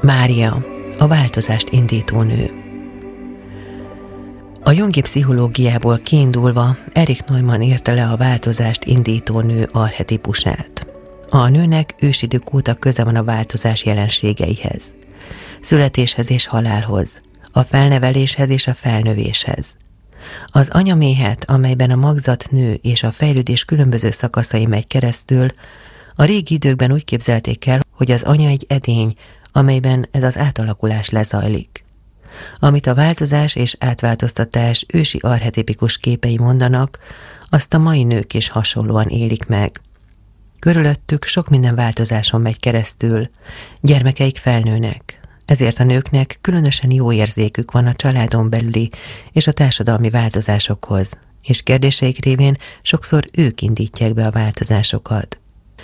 Mária, a változást indító nő. A jungi pszichológiából kiindulva Erich Neumann írta le a változást indító nő archetípusát. A nőnek ősidők óta köze van a változás jelenségeihez, születéshez és halálhoz, a felneveléshez és a felnövéshez. Az anyaméhet, amelyben a magzat nő és a fejlődés különböző szakaszai megy keresztül, a régi időkben úgy képzelték el, hogy az anya egy edény, amelyben ez az átalakulás lezajlik. Amit a változás és átváltoztatás ősi archetipikus képei mondanak, azt a mai nők is hasonlóan élik meg. Körülöttük sok minden változáson megy keresztül, gyermekeik felnőnek, ezért a nőknek különösen jó érzékük van a családon belüli és a társadalmi változásokhoz, és kérdéseik révén sokszor ők indítják be a változásokat.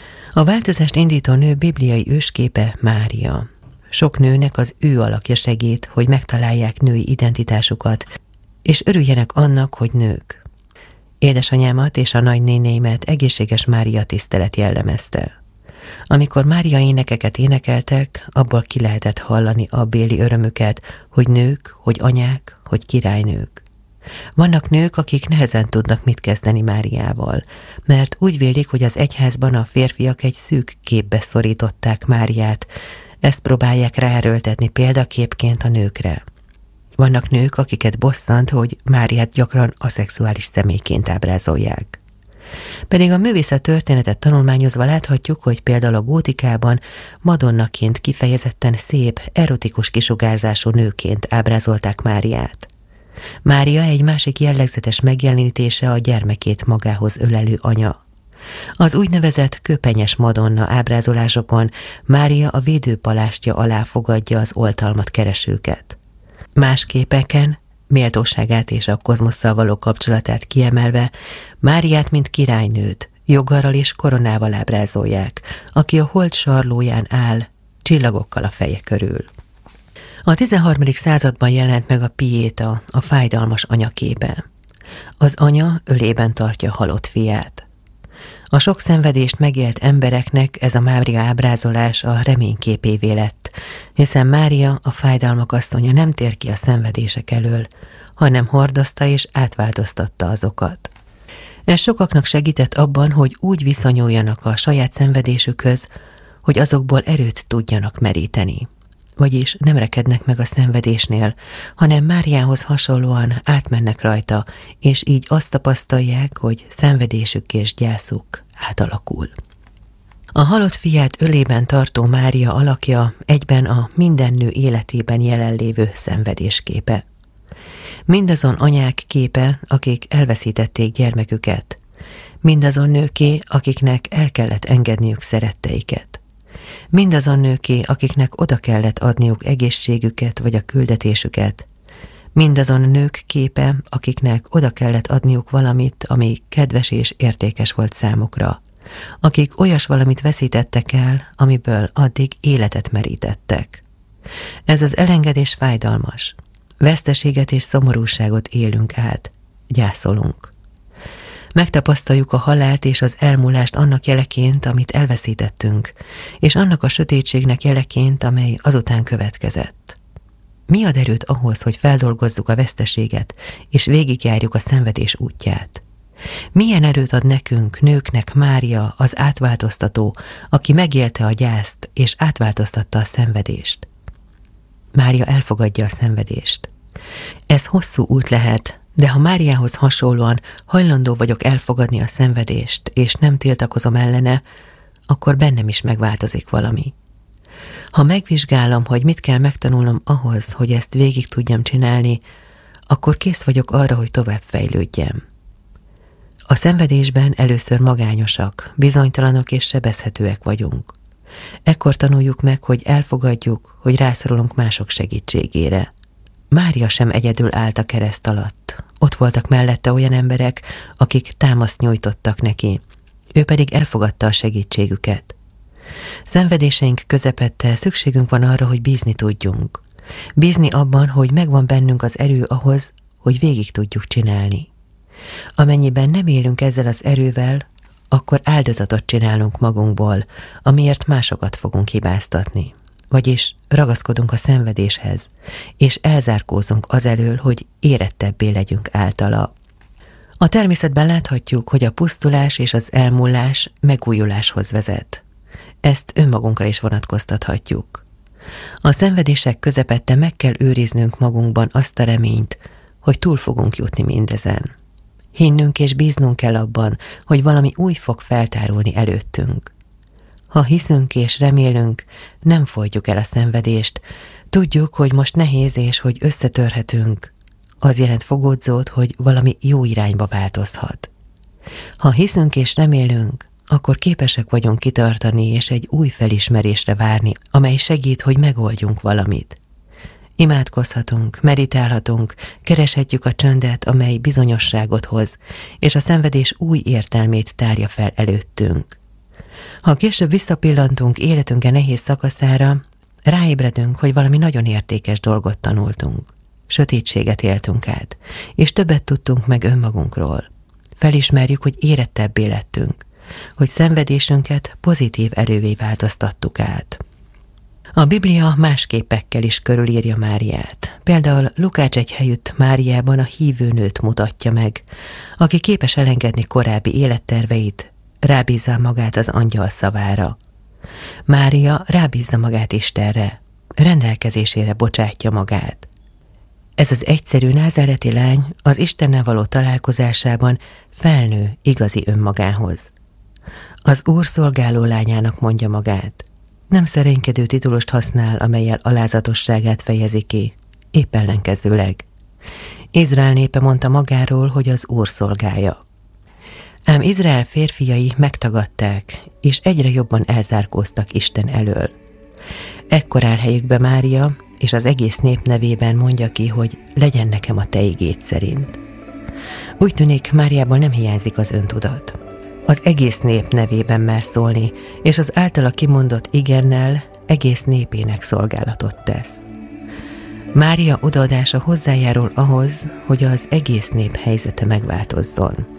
A változást indító nő bibliai ősképe Mária. Sok nőnek az ő alakja segít, hogy megtalálják női identitásukat, és örüljenek annak, hogy nők. Édesanyámat és a nagynénéimet egészséges Mária tisztelet jellemezte. Amikor Mária énekeket énekeltek, abból ki lehetett hallani a béli örömüket, hogy nők, hogy anyák, hogy királynők. Vannak nők, akik nehezen tudnak mit kezdeni Máriával, mert úgy vélik, hogy az egyházban a férfiak egy szűk képbe szorították Máriát, ezt próbálják ráerőltetni példaképként a nőkre. Vannak nők, akiket bosszant, hogy Máriát gyakran aszexuális személyként ábrázolják. Pedig a művészet történetet tanulmányozva láthatjuk, hogy például a gótikában Madonnaként kifejezetten szép, erotikus kisugárzású nőként ábrázolták Máriát. Mária egy másik jellegzetes megjelenítése a gyermekét magához ölelő anya. Az úgynevezett köpenyes Madonna ábrázolásokon Mária a védőpalástja alá fogadja az oltalmat keresőket. Más képeken, méltóságát és a kozmosszal való kapcsolatát kiemelve, Máriát mint királynőt, joggarral és koronával ábrázolják, aki a hold sarlóján áll, csillagokkal a feje körül. A 13. században jelent meg a Pieta, a fájdalmas anyaképe. Az anya ölében tartja halott fiát. A sok szenvedést megélt embereknek ez a Mária ábrázolás a reményképévé lett, hiszen Mária, a fájdalmak asszonya nem tér ki a szenvedések elől, hanem hordozta és átváltoztatta azokat. Ez sokaknak segített abban, hogy úgy viszonyuljanak a saját szenvedésükhöz, hogy azokból erőt tudjanak meríteni. Vagyis nem rekednek meg a szenvedésnél, hanem Máriához hasonlóan átmennek rajta, és így azt tapasztalják, hogy szenvedésük és gyászuk átalakul. A halott fiát ölében tartó Mária alakja egyben a minden nő életében jelenlévő szenvedésképe. Mindazon anyák képe, akik elveszítették gyermeküket, mindazon nőké, akiknek el kellett engedniük szeretteiket. Mindazon nőké, akiknek oda kellett adniuk egészségüket vagy a küldetésüket, mindazon nők képe, akiknek oda kellett adniuk valamit, ami kedves és értékes volt számukra, akik olyas valamit veszítettek el, amiből addig életet merítettek. Ez az elengedés fájdalmas. Veszteséget és szomorúságot élünk át, gyászolunk. Megtapasztaljuk a halált és az elmúlást annak jeleként, amit elveszítettünk, és annak a sötétségnek jeleként, amely azután következett. Mi ad erőt ahhoz, hogy feldolgozzuk a veszteséget, és végigjárjuk a szenvedés útját? Milyen erőt ad nekünk, nőknek Mária, az átváltoztató, aki megélte a gyászt, és átváltoztatta a szenvedést? Mária elfogadja a szenvedést. Ez hosszú út lehet, de ha Máriához hasonlóan hajlandó vagyok elfogadni a szenvedést, és nem tiltakozom ellene, akkor bennem is megváltozik valami. Ha megvizsgálom, hogy mit kell megtanulnom ahhoz, hogy ezt végig tudjam csinálni, akkor kész vagyok arra, hogy tovább fejlődjem. A szenvedésben először magányosak, bizonytalanok és sebezhetőek vagyunk. Ekkor tanuljuk meg, hogy elfogadjuk, hogy rászorulunk mások segítségére. Mária sem egyedül állt a kereszt alatt. Ott voltak mellette olyan emberek, akik támaszt nyújtottak neki. Ő pedig elfogadta a segítségüket. Szenvedéseink közepette szükségünk van arra, hogy bízni tudjunk. Bízni abban, hogy megvan bennünk az erő ahhoz, hogy végig tudjuk csinálni. Amennyiben nem élünk ezzel az erővel, akkor áldozatot csinálunk magunkból, amiért másokat fogunk hibáztatni. vagyis ragaszkodunk a szenvedéshez, és elzárkózunk azelől, hogy érettebbé legyünk általa. A természetben láthatjuk, hogy a pusztulás és az elmúlás megújuláshoz vezet. Ezt önmagunkra is vonatkoztathatjuk. A szenvedések közepette meg kell őriznünk magunkban azt a reményt, hogy túl fogunk jutni mindezen. Hinnünk és bíznunk kell abban, hogy valami új fog feltárulni előttünk. Ha hiszünk és remélünk, nem folytjuk el a szenvedést, tudjuk, hogy most nehéz és hogy összetörhetünk. Az jelent fogódzót, hogy valami jó irányba változhat. Ha hiszünk és remélünk, akkor képesek vagyunk kitartani és egy új felismerésre várni, amely segít, hogy megoldjunk valamit. Imádkozhatunk, meditálhatunk, kereshetjük a csöndet, amely bizonyosságot hoz, és a szenvedés új értelmét tárja fel előttünk. Ha később visszapillantunk életünk nehéz szakaszára, ráébredünk, hogy valami nagyon értékes dolgot tanultunk. Sötétséget éltünk át, és többet tudtunk meg önmagunkról. Felismerjük, hogy érettebbé lettünk, hogy szenvedésünket pozitív erővé változtattuk át. A Biblia más képekkel is körülírja Máriát. Például Lukács egy helyütt Máriában a hívő nőt mutatja meg, aki képes elengedni korábbi életterveit, rábízza magát az angyal szavára. Mária rábízza magát Istenre, rendelkezésére bocsátja magát. Ez az egyszerű názáreti lány az Istennel való találkozásában felnő igazi önmagához. Az Úr szolgáló lányának mondja magát. Nem szerénykedő titulust használ, amellyel alázatosságát fejezi ki, épp ellenkezőleg. Izrael népe mondta magáról, hogy az Úr szolgája. Ám Izrael férfiai megtagadták, és egyre jobban elzárkóztak Isten elől. Ekkor áll helyükbe Mária, és az egész nép nevében mondja ki, hogy legyen nekem a te igéd szerint. Úgy tűnik, Máriából nem hiányzik az öntudat. Az egész nép nevében mer szólni, és az általa kimondott igennel egész népének szolgálatot tesz. Mária odaadása hozzájárul ahhoz, hogy az egész nép helyzete megváltozzon.